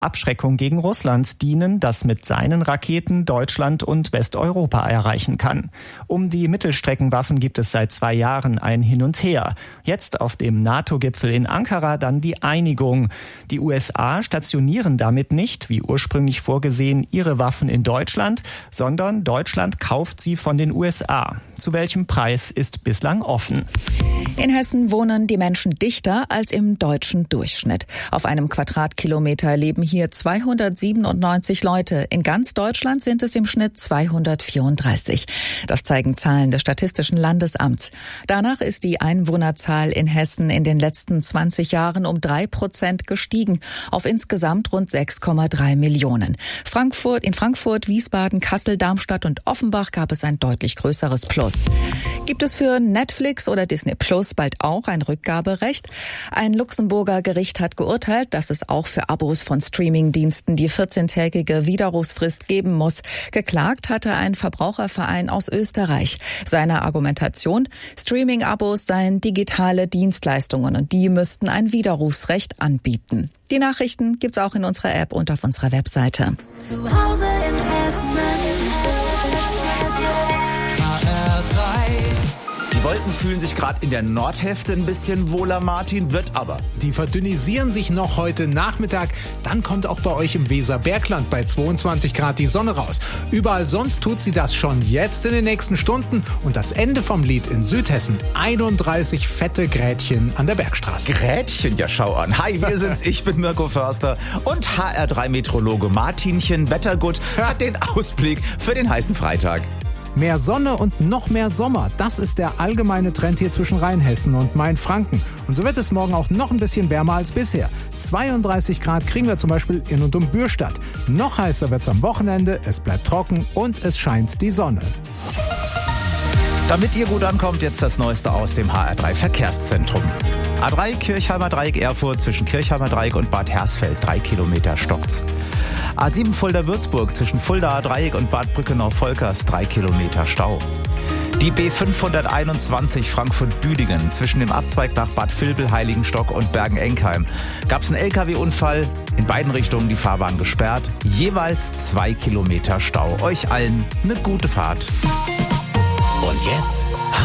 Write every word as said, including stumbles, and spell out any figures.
Abschreckung gegen Russland dienen, das mit seinen Raketen Deutschland und Westeuropa erreichen kann. Um die Mittelstreckenwaffen gibt es seit zwei Jahren ein Hin und Her. Jetzt auf dem NATO-Gipfel in Ankara dann die Einigung. Die U S A stationieren damit nicht, wie ursprünglich vorgesehen, ihre Waffen in Deutschland, sondern Deutschland kauft sie von den U S A. Zu welchem Preis ist bislang offen. In Hessen wohnen die Menschen dichter als im deutschen Durchschnitt. Auf einem Quadratkilometer leben hier zweihundertsiebenundneunzig Leute. In ganz Deutschland sind es im Schnitt zweihundertvierunddreißig. Das zeigen Zahlen des Statistischen Landesamts. Danach ist die Einwohnerzahl in Hessen in den letzten zwanzig Jahren um drei Prozent gestiegen, auf insgesamt rund sechs Komma drei Millionen. Frankfurt, in Frankfurt, Wiesbaden, Kassel, Darmstadt und Offenbach gab es ein deutlich größeres Plus. Gibt es für Netflix oder Disney Plus bald auch ein Rückgaberecht? Ein Luxemburger Gericht hat geurteilt, dass es auch für Abos von Streamingdiensten die vierzehntägige Widerrufsfrist geben muss. Geklagt hatte ein Verbraucherverein aus Österreich. Seine Argumentation: Streaming-Abos seien digitale Dienstleistungen und die müssten ein Widerrufsrecht anbieten. Die Nachrichten gibt's auch in unserer App und auf unserer Webseite. Zu Hause in Hessen. Die Wolken fühlen sich gerade in der Nordhälfte ein bisschen wohler, Martin, wird aber. Die verdünnisieren sich noch heute Nachmittag. Dann kommt auch bei euch im Weserbergland bei zweiundzwanzig Grad die Sonne raus. Überall sonst tut sie das schon jetzt in den nächsten Stunden. Und das Ende vom Lied in Südhessen: einunddreißig fette Grätchen an der Bergstraße. Grätchen, ja schau an. Hi, wir sind's, ich bin Mirko Förster und H R drei Meteorologe Martinchen Wettergut hat den Ausblick für den heißen Freitag. Mehr Sonne und noch mehr Sommer, das ist der allgemeine Trend hier zwischen Rheinhessen und Mainfranken. Und so wird es morgen auch noch ein bisschen wärmer als bisher. zweiunddreißig Grad kriegen wir zum Beispiel in und um Bürstadt. Noch heißer wird's am Wochenende, es bleibt trocken und es scheint die Sonne. Damit ihr gut ankommt, jetzt das Neueste aus dem H R drei Verkehrszentrum. A drei Kirchheimer Dreieck Erfurt, zwischen Kirchheimer Dreieck und Bad Hersfeld, drei Kilometer stockt's. A sieben Fulda-Würzburg, zwischen Fuldaer Dreieck und Bad Brückenau-Volkers, drei Kilometer Stau. Die B fünfhunderteinundzwanzig Frankfurt-Büdingen, zwischen dem Abzweig nach Bad Vilbel, Heiligenstock und Bergen-Enkheim, gab's einen L K W-Unfall, in beiden Richtungen die Fahrbahn gesperrt, jeweils zwei Kilometer Stau. Euch allen eine gute Fahrt. Und jetzt